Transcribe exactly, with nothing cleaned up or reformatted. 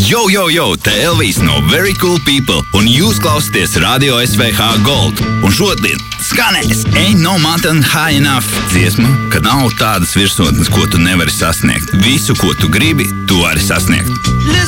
Yo, yo, yo, te Elvis no Very Cool People, un jūs klausāties Radio S V H Gold. Un šodien skanēs Ain't No Mountain High Enough dziesma, ka nav tādas virsotnes, ko tu nevari sasniegt. Visu, ko tu gribi, tu vari sasniegt.